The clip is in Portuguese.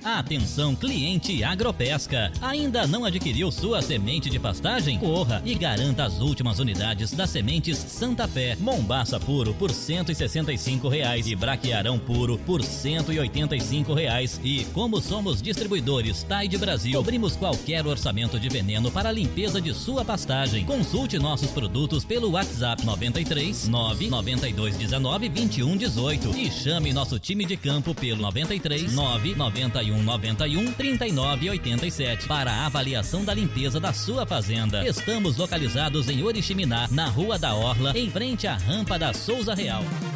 Atenção, cliente Agropesca. Ainda não adquiriu sua semente de pastagem? Corra e garanta as últimas unidades das sementes Santa Fé. Mombaça puro por R$ 165 e braquiarão puro por R$ 185. E como somos distribuidores Tide Brasil, cobrimos qualquer orçamento de veneno para a limpeza de sua pastagem. Consulte nossos produtos pelo WhatsApp 93 992 19 21 18 e chame nosso time de campo pelo 93 991 91 39 87 para a avaliação da limpeza da sua fazenda. Estamos localizados em Oriximiná, na Rua da Orla, em frente à rampa da Souza Real.